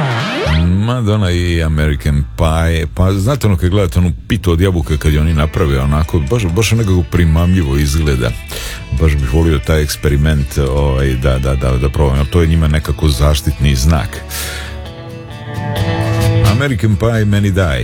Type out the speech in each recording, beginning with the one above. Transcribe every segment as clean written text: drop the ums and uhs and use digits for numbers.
Madonna i American Pie. Pa znate ono kad gledate onu pitu od jabuka kad je oni naprave onako, baš nekako primamljivo izgleda. Baš bih volio taj eksperiment da probam. To je njima nekako zaštitni znak. American Pie, Many Die.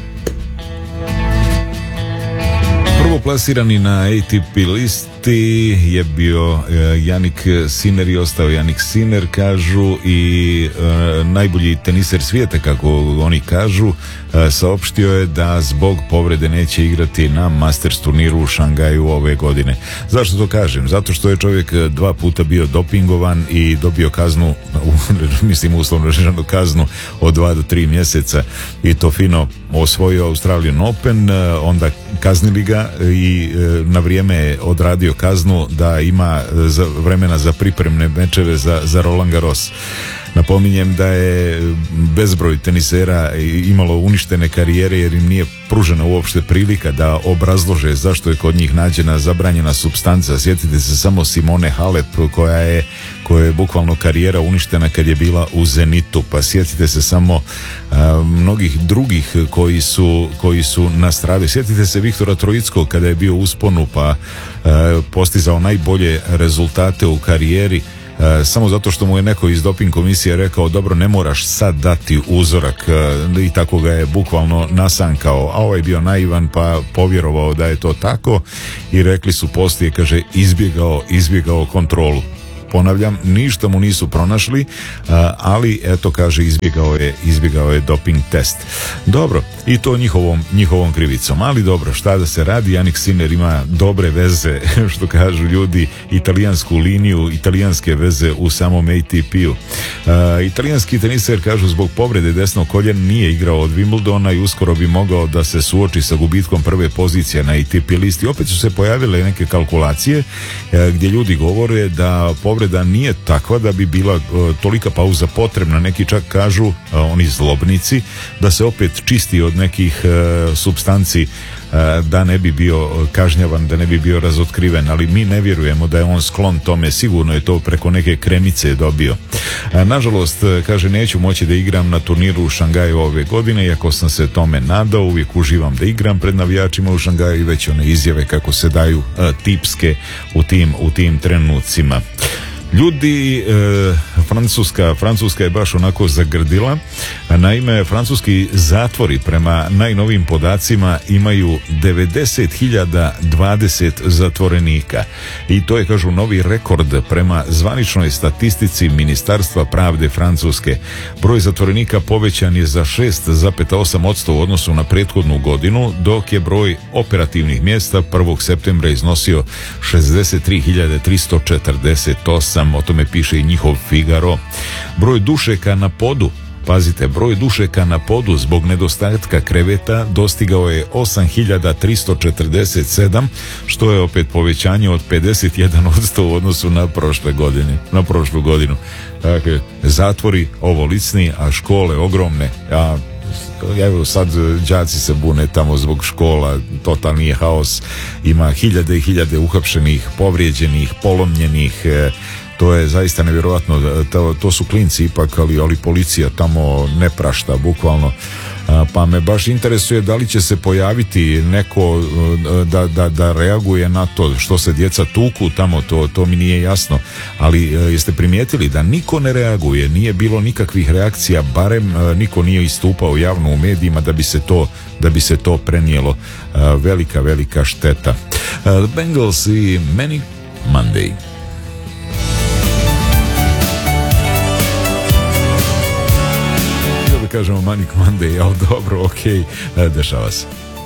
Prvoplasirani na ATP listi je bio Jannik Sinner i ostao Jannik Sinner, kažu, i najbolji teniser svijeta, kako oni kažu, saopštio je da zbog povrede neće igrati na Masters turniru u Šangaju ove godine. Zašto to kažem? Zato što je čovjek 2 puta bio dopingovan i dobio kaznu, mislim uslovno rečeno kaznu od 2 do 3 mjeseca, i to fino osvojio Australian Open, onda kaznili ga i na vrijeme je odradio kaznu da ima vremena za pripremne mečeve za Roland Garros. Napominjem da je bezbroj tenisera imalo uništene karijere jer im nije pružena uopšte prilika da obrazlože zašto je kod njih nađena zabranjena supstanca. Sjetite se samo Simone Halep koja je bukvalno karijera uništena kad je bila u zenitu, pa sjetite se samo mnogih drugih koji su nastradali. Sjetite se Viktora Trojickog kada je bio u usponu pa postizao najbolje rezultate u karijeri, samo zato što mu je neko iz doping komisije rekao dobro, ne moraš sad dati uzorak, i tako ga je bukvalno nasankao, a ovaj je bio naivan pa povjerovao da je to tako i rekli su poslije, kaže, izbjegao kontrolu. Ponavljam, ništa mu nisu pronašli, ali eto, kaže, izbjegao je doping test. Dobro, i to njihovom krivicom, ali dobro, šta da se radi, Jannik Sinner ima dobre veze, što kažu ljudi, italijansku liniju, italijanske veze u samom ATP-u. Italijanski teniser, kažu, zbog povrede desnog koljena nije igrao od Wimbledona i uskoro bi mogao da se suoči sa gubitkom prve pozicije na ATP listi. Opet su se pojavile neke kalkulacije gdje ljudi govore da povreda nije takva da bi bila tolika pauza potrebna. Neki čak kažu, oni zlobnici, da se opet čisti od nekih supstanci, da ne bi bio kažnjavan, da ne bi bio razotkriven, ali mi ne vjerujemo da je on sklon tome, sigurno je to preko neke kremice dobio. Nažalost, kaže, neću moći da igram na turniru u Šangaju ove godine, iako sam se tome nadao, uvijek uživam da igram pred navijačima u Šangaju i već one izjave kako se daju tipske u tim trenucima. Ljudi, Francuska je baš onako zagrdila. Naime, francuski zatvori prema najnovim podacima imaju 90.020 zatvorenika i to je, kažu, novi rekord prema zvaničnoj statistici Ministarstva pravde Francuske. Broj zatvorenika povećan je za 6,8% u odnosu na prethodnu godinu, dok je broj operativnih mjesta 1. septembra iznosio 63.348. O tome piše i njihov Figaro. Broj dušeka na podu, pazite, broj dušeka na podu zbog nedostatka kreveta dostigao je 8.347, što je opet povećanje od 51% u odnosu na prošlu godinu. Dakle, zatvori ovolicni, a škole ogromne. Evo sad đaci se bune tamo zbog škola, totalni je haos, ima hiljade i hiljade uhapšenih, povrijeđenih, polomljenih. To je zaista nevjerojatno, to su klinci ipak, ali policija tamo ne prašta, bukvalno. Pa me baš interesuje da li će se pojaviti neko da reaguje na to što se djeca tuku tamo, to mi nije jasno, ali jeste primijetili da niko ne reaguje, nije bilo nikakvih reakcija, barem niko nije istupao javno u medijima da bi se to prenijelo. Velika šteta. Bengals i Manic Monday. Kažemo Manic Monday, ali dobro, okej, dešava se.